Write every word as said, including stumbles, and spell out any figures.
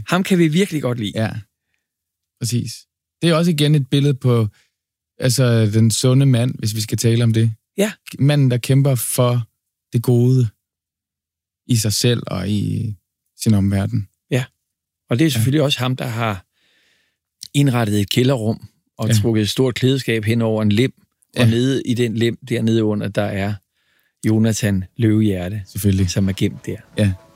Ham kan vi virkelig godt lide. Ja, præcis. Det er også igen et billede på altså den sunde mand, hvis vi skal tale om det. Ja. Manden, der kæmper for det gode i sig selv og i sin omverden. Ja, og det er selvfølgelig ja. også ham, der har indrettet et kælderrum og ja. trukket et stort klædeskab hen over en lem, og ja. nede i den lem, dernede under, der er Jonathan Løvehjerte, selvfølgelig, som er gemt der. Ja.